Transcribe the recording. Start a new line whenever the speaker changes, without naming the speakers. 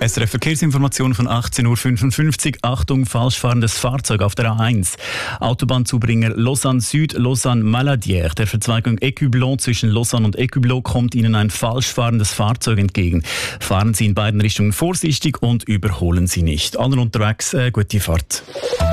SRF Verkehrsinformation von 18.55 Uhr. Achtung, falsch fahrendes Fahrzeug auf der A1. Autobahnzubringer Lausanne Süd, Lausanne Maladière. Der Verzweigung Écublon zwischen Lausanne und Écublon kommt Ihnen ein falsch fahrendes Fahrzeug entgegen. Fahren Sie in beiden Richtungen vorsichtig und überholen Sie nicht. Allen unterwegs, gute Fahrt.